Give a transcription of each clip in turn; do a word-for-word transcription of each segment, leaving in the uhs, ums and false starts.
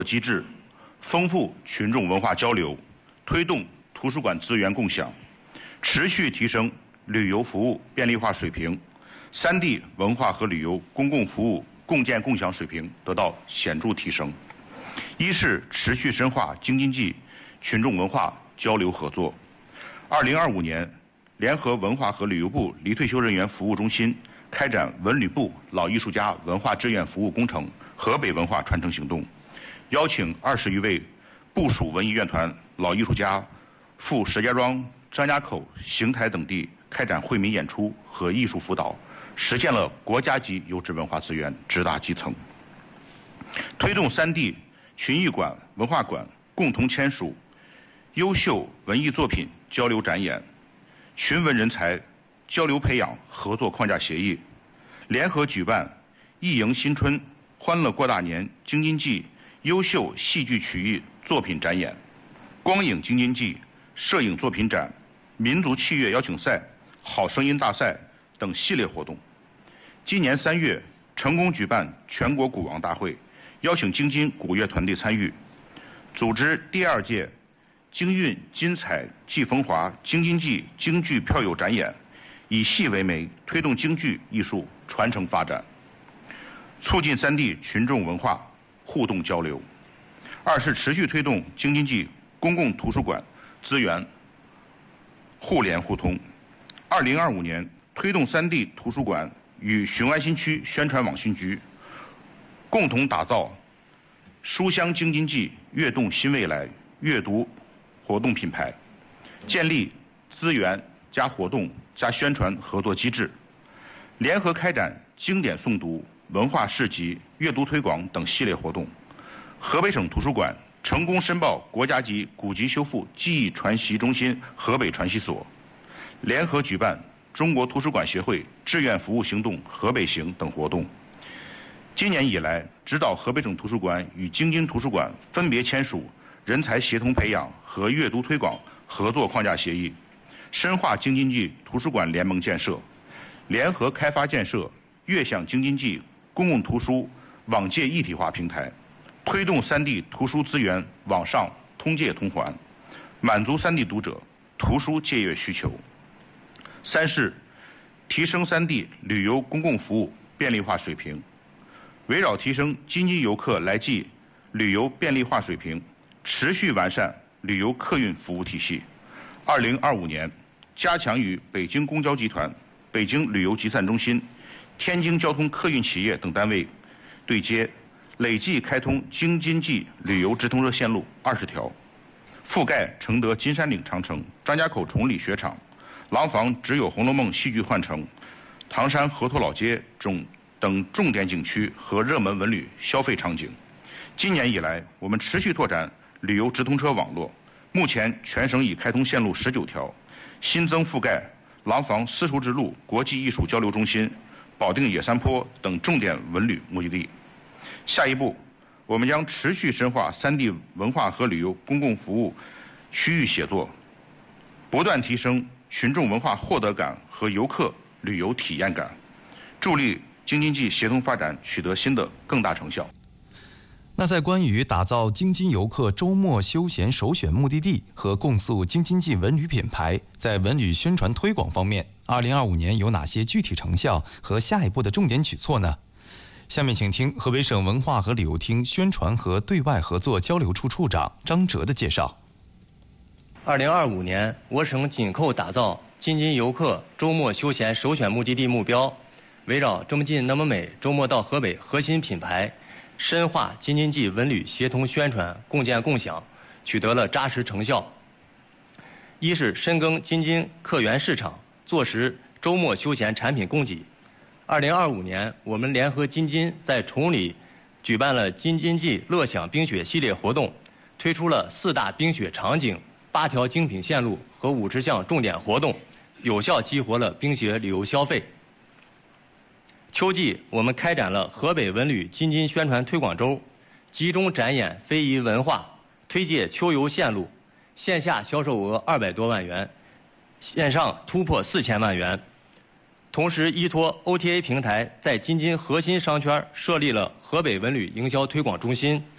机制，丰富群众文化交流，推动图书馆资源共享，持续提升旅游服务便利化水平，三地文化和旅游公共服务共建共享水平得到显著提升。一是持续深化京津冀群众文化交流合作。二零二五年，联合文化和旅游部离退休人员服务中心开展文旅部老艺术家文化志愿服务工程河北文化传承行动，邀请二十余位部属文艺院团老艺术家赴石家庄、张家口、邢台等地开展惠民演出和艺术辅导，实现了国家级优质文化资源直达基层。推动三地群艺馆、文化馆共同签署优秀文艺作品交流展演、群文人才交流培养合作框架协议，联合举办艺迎新春、欢乐过大年京津冀优秀戏剧曲艺作品展演、光影京津冀摄影作品展、民族器乐邀请赛、好声音大赛等系列活动。今年三月，成功举办全国鼓王大会，邀请京津鼓乐团队参与，组织第二届京韵金彩季风华京津冀京剧票友展演，以戏为媒，推动京剧艺术传承发展，促进三地群众文化互动交流。二是持续推动京津冀公共图书馆资源互联互通。二零二五年，推动三地图书馆与雄安新区宣传网新局共同打造书香京津冀悦动新未来阅读活动品牌，建立资源加活动加宣传合作机制，联合开展经典诵读、文化市集、阅读推广等系列活动。河北省图书馆成功申报国家级古籍修复记忆传习中心河北传习所，联合举办中国图书馆协会志愿服务行动河北行等活动。今年以来，指导河北省图书馆与京津图书馆分别签署人才协同培养和阅读推广合作框架协议，深化京津冀图书馆联盟建设，联合开发建设悦享京津冀公共图书网界一体化平台，推动三地图书资源网上通借通还，满足三地读者图书借阅需求。三是提升三地旅游公共服务便利化水平，围绕提升京津游客来冀旅游便利化水平，持续完善旅游客运服务体系。二零二五年，加强与北京公交集团、北京旅游集散中心、天津交通客运企业等单位对接，累计开通京津冀旅游直通车线路二十条，覆盖承德金山岭长城、张家口崇礼雪场、廊坊只有《红楼梦》戏剧换乘、唐山河头老街种等重点景区和热门文旅消费场景。今年以来，我们持续拓展旅游直通车网络，目前全省已开通线路十九条，新增覆盖廊坊丝绸之路国际艺术交流中心、保定野山坡等重点文旅目的地。下一步，我们将持续深化三地文化和旅游公共服务区域协作，不断提升群众文化获得感和游客旅游体验感，助力京津冀协同发展取得新的更大成效。 那在关于打造京津游客周末休闲首选目的地和共塑京津冀文旅品牌，在文旅宣传推广方面，二零二五年有哪些具体成效和下一步的重点举措呢？下面请听河北省文化和旅游厅宣传和对外合作交流处处长张哲的介绍。 二零二五年，我省紧扣打造京津游客周末休闲首选目的地目标，围绕这么近那么美周末到河北核心品牌，深化京津冀文旅协同宣传共建共享，取得了扎实成效。一是深耕京津客源市场，做实周末休闲产品供给。二零二五年，我们联合京津在崇礼举办了京津冀乐享冰雪系列活动，推出了四大冰雪场景、八条精品线路和五十项重点活动，有效激活了冰雪旅游消费。秋季，我们开展了河北文旅京津宣传推广周，集中展演非遗文化，推介秋游线路，线下销售额二百多万元，线上突破四千万元。同时，依托 O T A 平台，在京津核心商圈设立了河北文旅营销推广中心，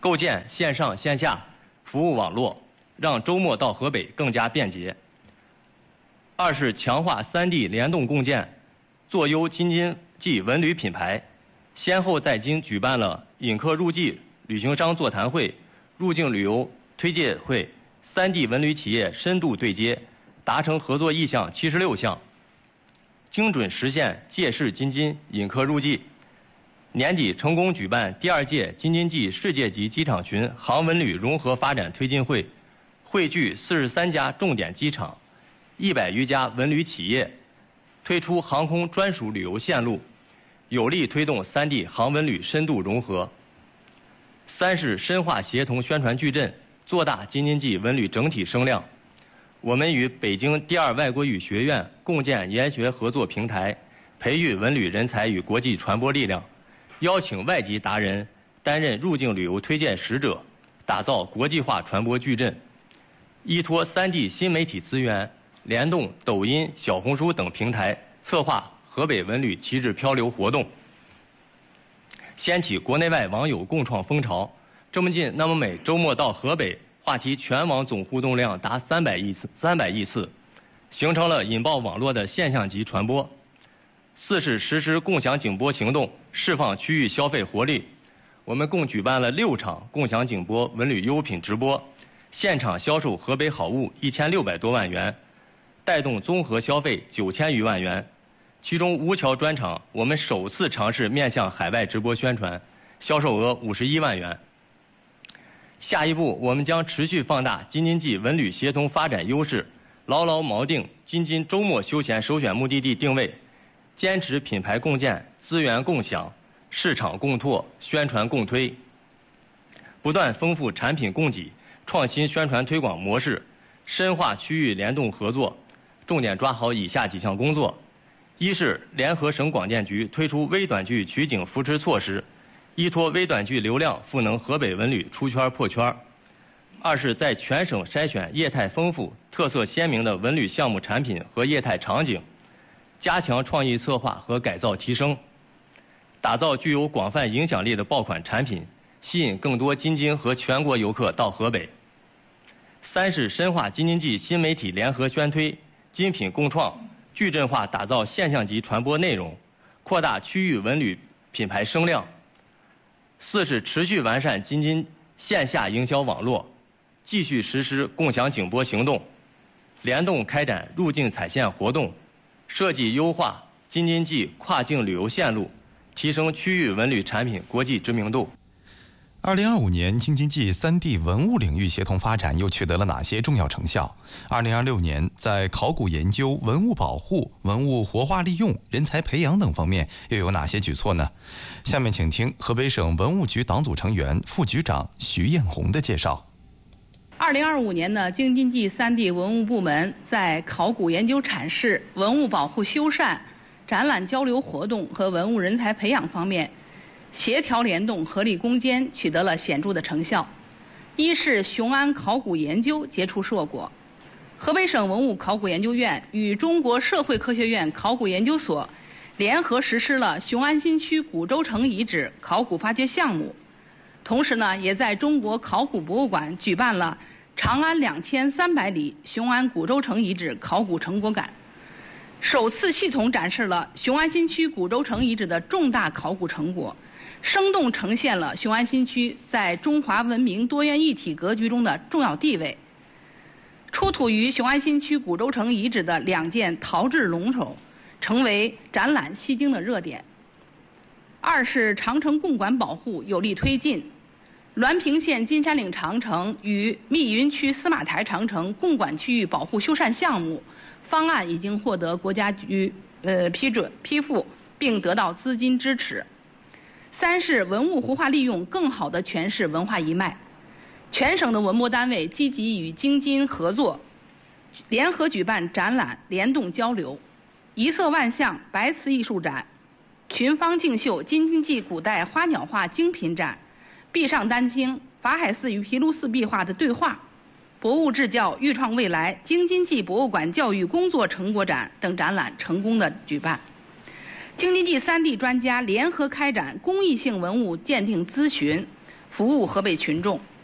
构建线上线下服务网络，让周末到河北更加便捷。二是强化三地联动共建，做优京津冀文旅品牌，先后在京举办了引客入冀旅行商座谈会、入境旅游推介会，三地文旅企业深度对接，达成合作意向七十六项，精准实现借势京津引客入冀。年底成功举办第二届京津冀世界级机场群航文旅融合发展推进会，汇聚四十三家重点机场、一百余家文旅企业，推出航空专属旅游线路，有力推动三地航文旅深度融合。三是深化协同宣传矩阵，做大京津冀文旅整体声量。我们与北京第二外国语学院共建研学合作平台，培育文旅人才与国际传播力量，邀请外籍达人担任入境旅游推荐使者，打造国际化传播矩阵。依托三地新媒体资源，联动抖音、小红书等平台，策划河北文旅旗帜漂流活动，掀起国内外网友共创风潮。这么近那么美周末到河北话题全网总互动量达三百亿次，三百亿次，形成了引爆网络的现象级传播。四是实施共享景播行动，释放区域消费活力。我们共举办了六场共享景播文旅优品直播，现场销售河北好物一千六百多万元，带动综合消费九千余万元。其中吴桥专场，我们首次尝试面向海外直播宣传，销售额五十一万元。下一步，我们将持续放大京津冀文旅协同发展优势，牢牢锚定京津周末休闲首选目的地定位，坚持品牌共建、资源共享、市场共拓、宣传共推，不断丰富产品供给，创新宣传推广模式，深化区域联动合作，重点抓好以下几项工作：一是联合省广电局推出微短剧取景扶持措施，依托微短剧流量赋能河北文旅出圈破圈；二是在全省筛选业态丰富、特色鲜明的文旅项目产品和业态场景，加强创意策划和改造提升，打造具有广泛影响力的爆款产品，吸引更多京津和全国游客到河北。三是深化京津冀新媒体联合宣推、精品共创，矩阵化打造现象级传播内容，扩大区域文旅品牌声量。四是持续完善京津线下营销网络，继续实施共享景播行动，联动开展入境踩线活动，设计优化京津冀跨境旅游线路，提升区域文旅产品国际知名度。 二零二五年，京津冀三地文物领域协同发展又取得了哪些重要成效？二零二六年，在考古研究、文物保护、文物活化利用、人才培养等方面又有哪些举措呢？下面请听河北省文物局党组成员、副局长徐艳红的介绍。 二零二五年呢，京津冀三地文物部门在考古研究阐释、文物保护修缮、展览交流活动和文物人才培养方面，协调联动、合力攻坚，取得了显著的成效。一是雄安考古研究结出硕果，河北省文物考古研究院与中国社会科学院考古研究所联合实施了雄安新区古州城遗址考古发掘项目，同时呢，也在中国考古博物馆举办了长安两千三百里雄安古州城遗址考古成果展，首次系统展示了雄安新区古州城遗址的重大考古成果，生动呈现了雄安新区在中华文明多元一体格局中的重要地位。出土于雄安新区古州城遗址的两件陶制龙首，成为展览吸睛的热点。二是长城共管保护有力推进，滦平县金山岭长城与密云区司马台长城共管区域保护修缮项目方案已经获得国家局呃批准批复，并得到资金支持。三是文物活化利用，更好地诠释文化一脉。全省的文博单位积极与京津合作，联合举办展览，联动交流。一色万象白瓷艺术展、群芳竞秀京津冀古代花鸟画精品展、壁上丹青法海寺与毗卢寺壁画的对话、博物志教育创未来京津冀博物馆教育工作成果展等展览成功的举办。京津冀三地专家联合开展公益性文物鉴定咨询、 服务河北群众。